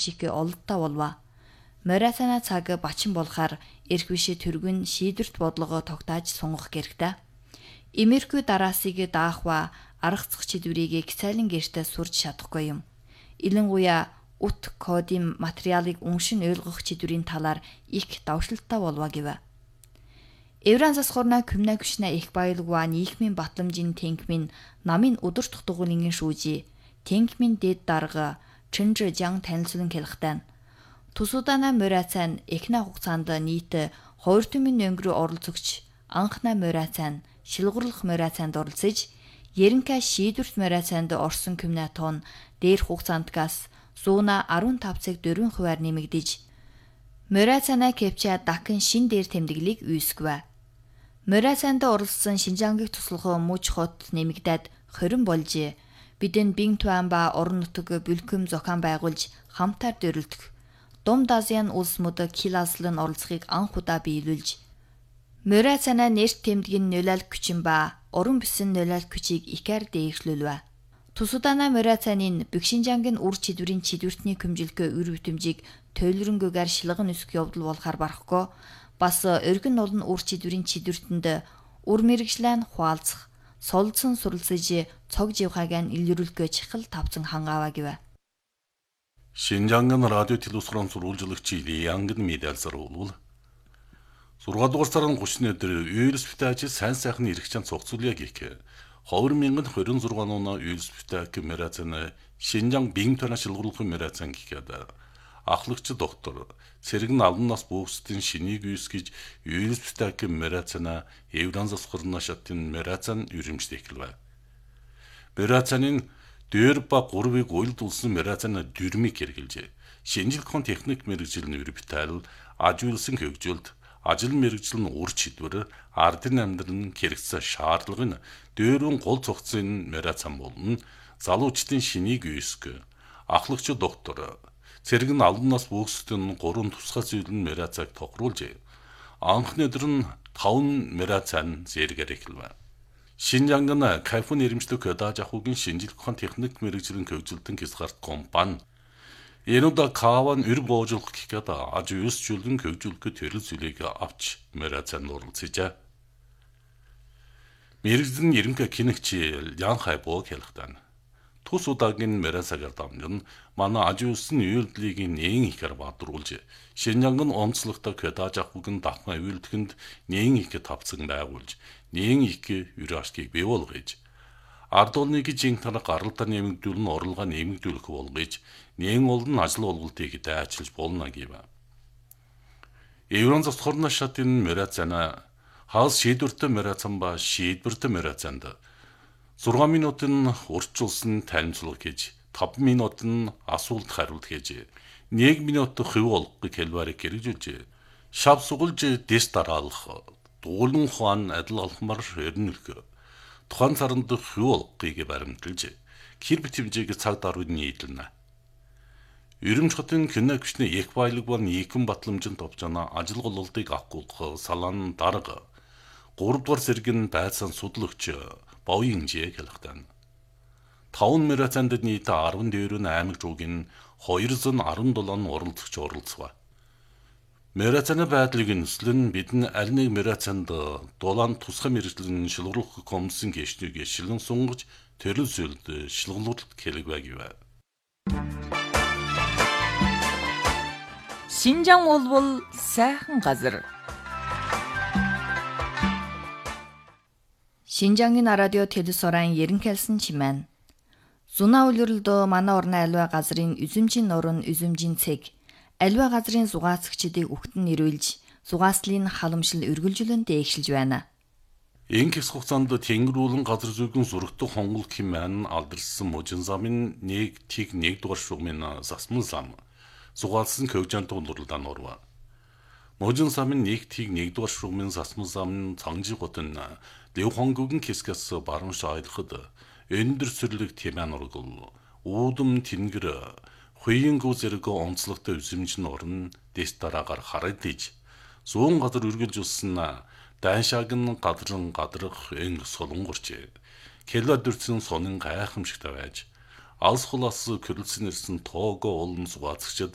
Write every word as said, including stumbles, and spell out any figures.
шике олдтой болва. Морацана цаг бачин болохоор эрх биш төргөн шийдвэрт бодлогоо тогтааж сунгах гэрхтээ. Имерхүү дараасыг даахва аргацх чидвэрийг гцайлан гэртээ сурж чадахгүй юм. Илэнгуяа ут кодын материалыг уншин ойлгох чидвэрийн талаар их давшилттай болва гэв. Евран засхорна күмнэ күшнэ их баялгва нийгмийн батламжийн тэнхмийн намын өдөр тутгуулын шүүжи тэнхмийн дэд дарга Чэнжэ Жан танилцуулан хэлэхтэн. Тусудана морацан эхнэ хугацаанд нийт хоёр түмэн өнгөрөө оролцогч анхна морацан шилгуурлах морацанд оролцож Ерэнка шийдвэрт морацанд орсон күмнэ тон дээр хугацаандгаас зууна арван тав цаг дөрвөн хувиар нэмэгдэж морацана кепча дахин шин дээр тэмдэглийг үүсгэв. Морацанд оролцсон Шинжаангийн туслахын мууч хот нэмэгдээд хорин болж бидэн бин туан ба орон нутаг бүлхэм зохион байгуулж хамтаар дөрөлдөх Домд Азийн улс мод киласлын оролцохыг анх удаа биелүүлж морацана нэрт тэмдгийн нөлөөл күчин ба орон бисэн нөлөөл күчийг ихэр дээшлүүлвэ. Тусудана морацанын Бэкшинжангийн үр чидвэрийн чидвэртний көмжилгөө үр бүтэмжийг тойлронгоогоор шилгэн өсөх явдал болохоор барахгүй бас өргөн олон үр чидвэрийн чидвэртэнд үр мэрэгчлэн хуалцах солдсон суралцж цог живхагаан илрүүлгөө чихэл тавцан хангаава гэв. Шинжанган радио телевизорон сурвалжлагч Янгын медальсаар болвол сургаалгуур сарын гуравны өдөр университет сайн сайхны эрхчэн цогцолъя гэх хоёр мянган хорин зургаан оноо университет мэрацэн Шинжаан бин тона шилгуурлах мэрацэн гэхэд ахлагч доктор Сэргэн албан нас бүхсдийн шинийг үүсгэж университет мэрацэн Евран засхорна шатын мэрацэн юрэмжтэйхлвэ. Мэрацэнийн дээр ба гурвыг уйлдулсан мэрацэн дөрмийг хэрэгжилжээ. Шинжилгээний техник мэрэгжил нэрвитал ажигласан хөгжилд ажил мэрэгжил нь ур чидвэр ардын амьдралын хэрэгцээ шаардлагын дээрүүн гол цогцын мэрацэн болон залуучдын шинийг үүсгэ. Ахлагч доктор Сэргэн албан нас бүхсдийн гурван тусгай зүйлэн мэрацэг тохируулжээ. Анхны өдөр нь таван мэрацэн зэрэг эхэлвэ. Шинжанган Кайфун ирэмжлэг хөдөөж ахуйгийн шинжилгээний техник мэрэгжлийн хөгжилтөн хязгаарт компани Энуда Каван өр боожлох гэхэд аж юус жүлгэн хөгжүүлэх төрөл зүйлийг авч мэрацанд оролцожээ. Мэрэгжлийн ерөнхий кинэгч Ян Хайбог хэлэхдээ тус удаагийн мэрацагаар дамжин манай аж юусын үйлдлийг нээн ихээр баатруулж Шинжанган онцлогтой хөдөөж ахуйгийн давхан үйлдэхэнд нээн их тавцан байгуулж нээн их юрашкийг бий болгож ард олныг жин танах гаралтай нэмэгдүүлэн орлогоо нэмэгдүүлэх болгож нээн олон ажил олголтыг дайчилж болно гэв. Еврон засхорна шатын мэрацана хаос шийдвэртэй мэрацан ба шийдвэртэй мэрацанд зургаан минутын урьдчилсан танилцуулга хийж таван минутын асуулт хариулт хийж нэг минут хэв болгохыг хэлбэрийг хэрэгжүүлжээ. Шав сугалж дэс дараалах дуулан хуан адил алхмар өрнөлгөө тухайн царанд хэв болгохыг баримталж хэр битэмжээг цаг даруйд нийлнэ. Ирэмж хотын кино гүшний их баялаг ба нийгэм батламжин товчона ажил гололтыг авахгүйх салаан дарга гурав дугаар зэргийн байцаан судлагч Боинжээ хэлэхдээ таван мэрацанд нийт арван дөрвөн аймаг жуугийн хоёрсот арван долоон оролцогч оролцов. Мэрацаны байдлыг нэслэн бидэн аль нэг мэрацанд дулаан тусгай мэрэгжлийн шилгуурлах комиссын гишнийг шилэн сунгаж төрөл зүйлд шилгуулалт хэлэгвэ гэв. Шинжаан болбол сайхан газар. Шинжаангийн радио телевизорын ерөнхийлсэн чимээн. Зунаа үлрэлдөө манай орны аливаа газрын үзэмжийн нурын үзэмжийн цэг аливаа газрын зугаацагчдыг үхтэн нэрвэлж зугааслын халамжил өргөлжлөн дээгшилж байна. Энэ хэсэг хугацаанд тэнгэрүүлэн газар зүйн зургатах хонгол хэмээн алдарсан мужин замын нэг тэг нэг дугаар шугамын засмал зам зугаалсан хөвжөнд тулралдан орва. Мужин замын нэг тэг нэг дугаар шугамын засмал зам цангжи готын Лев хонгогийн хэсгээс баруун шайлахад өндөр сүрлэг тэмээн ургал уудам тэнгэр хуйнгуу зэрэг онцлогтой үзэмжин орн дэс дараагаар харагдаж зүүн газар үргэлж уссан дайшааг нь гадран гадрах эн солонгорч кело дөрцөн сонин гайхамшигтай байж алс хулаас körөлсөн ирсэн тоого олон зугаацагчид